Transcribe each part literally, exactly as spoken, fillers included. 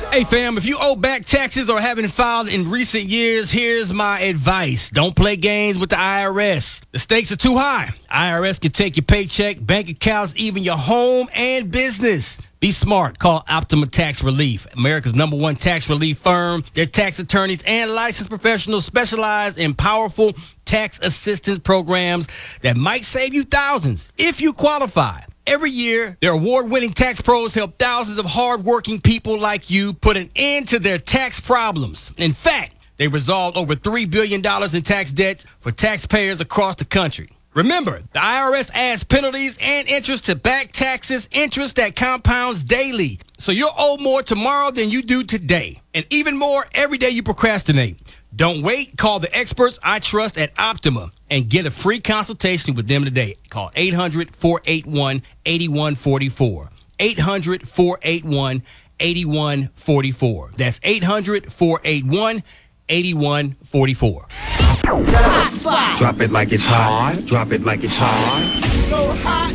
Hey fam, if you owe back taxes or haven't filed in recent years, here's my advice. Don't play games with the I R S. The stakes are too high. I R S can take your paycheck, bank accounts, even your home and business. Be smart. Call Optima Tax Relief, America's number one tax relief firm. Their tax attorneys and licensed professionals specialize in powerful tax assistance programs that might save you thousands if you qualify. Every year, their award-winning tax pros help thousands of hardworking people like you put an end to their tax problems. In fact, they resolved over three billion dollars in tax debts for taxpayers across the country. Remember, the I R S adds penalties and interest to back taxes, interest that compounds daily. So you'll owe more tomorrow than you do today. And even more every day you procrastinate. Don't wait. Call the experts I trust at Optima and get a free consultation with them today. Call eight hundred, four eight one, eight one four four. eight hundred, four eight one, eight one four four. That's eight hundred, four eight one, eight one four four. The hot spot. Drop it like it's hot. Drop it like it's hot. So hot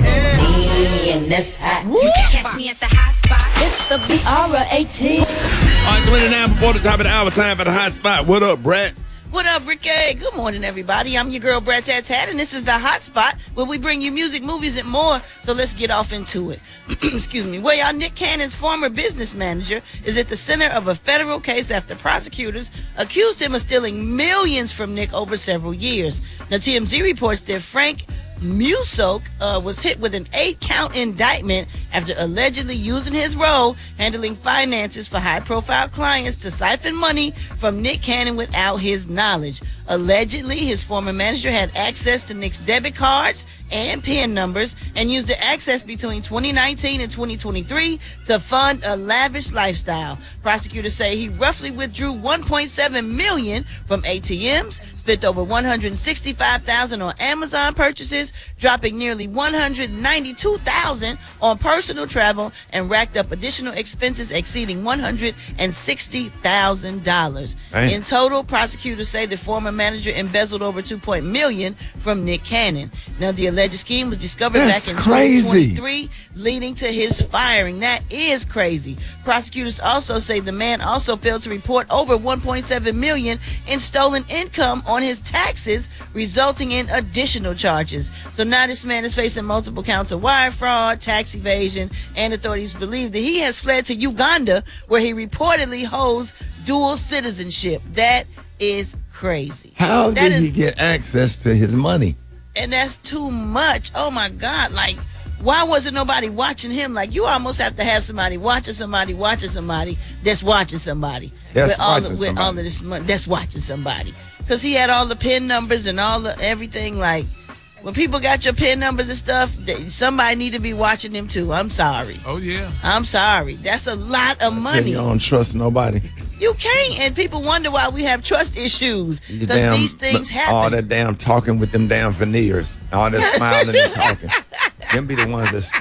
and that's hot. You can catch me at the hot spot. It's the B R A T. All right, twenty-nine before the top of the hour, time for the hot spot. What up, Brett? What up, Ricky? Good morning, everybody. I'm your girl, Brad Tat Tat, and this is the Hot Spot, where we bring you music, movies, and more. So let's get off into it. Excuse me. Well, y'all, Nick Cannon's former business manager is at the center of a federal case after prosecutors accused him of stealing millions from Nick over several years. Now, T M Z reports that Frank Musok uh, was hit with an eight-count indictment after allegedly using his role handling finances for high-profile clients to siphon money from Nick Cannon without his knowledge. Allegedly, his former manager had access to Nick's debit cards and PIN numbers and used the access between twenty nineteen and twenty twenty-three to fund a lavish lifestyle. Prosecutors say he roughly withdrew one point seven million dollars from A T Ms, spent over one hundred sixty-five thousand dollars on Amazon purchases, dropping nearly one hundred ninety-two thousand dollars on personal travel, and racked up additional expenses exceeding one hundred sixty thousand dollars. In total, prosecutors say the former manager embezzled over two point million dollars from Nick Cannon. Now, the alleged scheme was discovered That's back in crazy. twenty twenty-three, leading to his firing. That is crazy. Prosecutors also say the man also failed to report over one point seven million dollars in stolen income on his taxes, resulting in additional charges. So now this man is facing multiple counts of wire fraud, tax evasion, and authorities believe that he has fled to Uganda, where he reportedly holds dual citizenship. That is crazy. How That did is- he get access to his money? And that's too much. Oh my God. Like, why wasn't nobody watching him? Like, you almost have to have somebody watching somebody watching somebody that's watching somebody. That's with all watching the, with somebody. all of this money that's watching somebody. Because he had all the PIN numbers and all the everything. Like, when people got your PIN numbers and stuff, they, somebody need to be watching them too. I'm sorry. Oh, yeah. I'm sorry. That's a lot of And money. you don't trust nobody. You can't. And people wonder why we have trust issues. You Because damn- these things happen. All that damn talking with them damn veneers. All that smiling and talking. Them be the ones that